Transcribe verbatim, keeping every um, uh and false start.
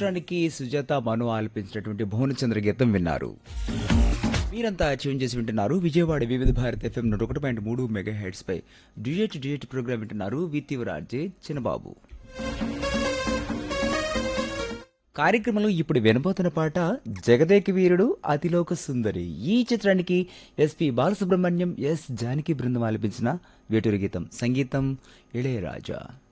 చిత్రానికి సుజాత మను ఆలపించినటువంటి భువనచంద్ర గీతం విన్నారు. మీరంతా ట్యూన్ చేసి వింటున్నారు విజయవాడ వివిధ భారత్ ఎఫ్ఎం నూట ఒకటి పాయింట్ మూడు మెగా హెడ్స్ పై డ్యూయట్ డ్యూయట్ ప్రోగ్రామ్ వింటున్నారు. విత్తివరాజే చిన్నబాబు కార్యక్రమంలో ఇప్పుడు వినబోతున్న పాట జగదేక వీరుడు అతిలోక సుందరి. ఈ చిత్రానికి ఎస్పి బాలసుబ్రహ్మణ్యం, ఎస్ జానకి బృందం ఆలపించిన వేటూరు గీతం, సంగీతం ఇళయరాజా.